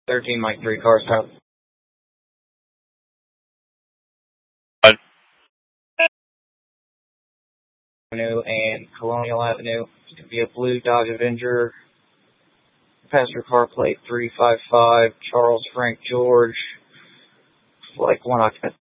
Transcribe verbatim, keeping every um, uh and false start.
thirteen Mike three, car stop. Avenue and Colonial Avenue. It's going to be a blue Dodge Avenger. Passenger car plate three five five, Charles Frank George. Like one occupant.